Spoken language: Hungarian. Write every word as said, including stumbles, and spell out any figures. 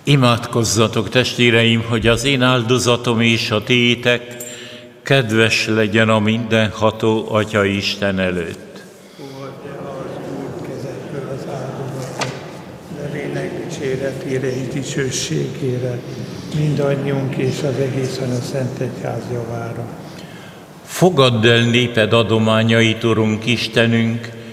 Imádkozzatok, testvéreim, hogy az én áldozatom és a tiétek kedves legyen a mindenható Atya Isten előtt. Fogadja az Úr kezekből az áldozatot, nevének dicséretére és dicsőségére, mindannyiunk és az egész a Szent Egyház javára. Fogadd el néped adományait, Urunk Istenünk,